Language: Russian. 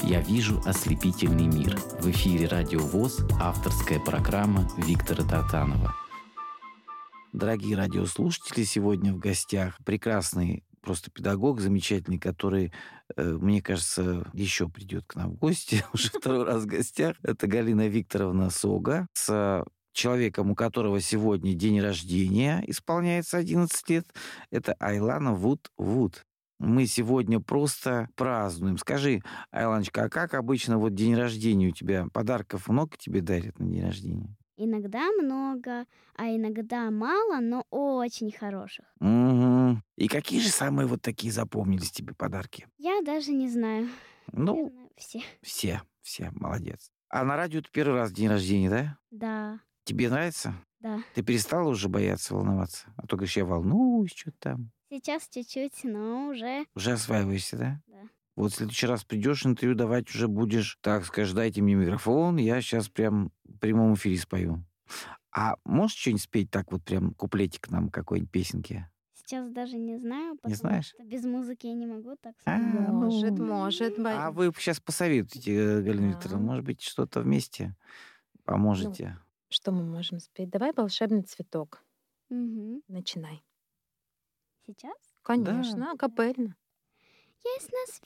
«Я вижу ослепительный мир». В эфире «Радио ВОС» авторская программа Виктора Тартанова. Дорогие радиослушатели, сегодня в гостях прекрасный просто педагог, замечательный, который, мне кажется, еще придет к нам в гости, уже второй раз в гостях. Это Галина Викторовна Сога с человеком, у которого сегодня день рождения, исполняется 11 лет. Это Айлана Вуд. Мы сегодня просто празднуем. Скажи, Айланочка, а как обычно вот день рождения у тебя? Подарков много тебе дарят на день рождения? Иногда много, а иногда мало, но очень хороших. Угу. И какие же самые вот такие запомнились тебе подарки? Я даже не знаю. Ну, Наверное, все. все, молодец. А на радио ты первый раз день рождения, да? Да, Тебе нравится? да. Ты перестала уже бояться, волноваться? А то говоришь, я волнуюсь, что-то там. Сейчас чуть-чуть, но уже Уже осваиваешься, да? да. Вот в следующий раз придешь интервью давать, уже будешь, так скажешь, дайте мне микрофон, я сейчас прям в прямом эфире спою. А можешь что-нибудь спеть так вот прям куплетик нам какой-нибудь песенки? Сейчас даже не знаю, Не потому знаешь? что без музыки я не могу так А, спеть. Может. А вы сейчас посоветуйте, Галина Да. Викторовна, может быть, что-то вместе поможете? Что мы можем спеть? Давай «Волшебный цветок». Мгм. Начинай. Сейчас? Конечно, акапельно. Есть на